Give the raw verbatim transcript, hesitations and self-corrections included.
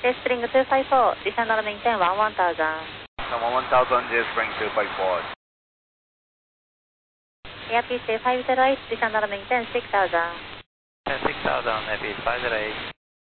J Spring two five four, descend on maintain one one thousand. one thousand, J Spring two five four. Airbus five zero eight, descend on maintain six thousand. six thousand, Airbus five zero eight.